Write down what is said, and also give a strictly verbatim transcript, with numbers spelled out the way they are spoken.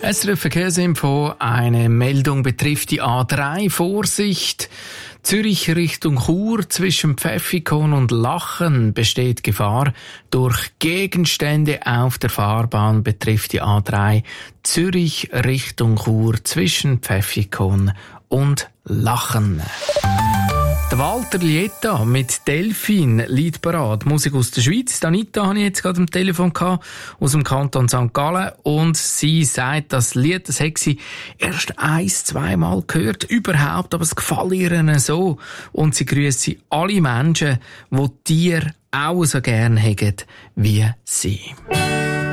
S R F Verkehrsinfo, eine Meldung betrifft die A drei. Vorsicht! Zürich Richtung Chur zwischen Pfäffikon und Lachen besteht Gefahr. Durch Gegenstände auf der Fahrbahn betrifft die A drei Zürich Richtung Chur zwischen Pfäffikon und Lachen. Der Walter Lieta mit Delfin, Liedparade, Musik aus der Schweiz. Die Anita habe ich jetzt gerade am Telefon gehabt, aus dem Kanton Sankt Gallen. Und sie sagt, das Lied, das hat sie erst ein-, zweimal gehört, überhaupt, aber es gefällt ihr so. Und sie grüßt alle Menschen, die Tiere auch so gerne haben wie sie.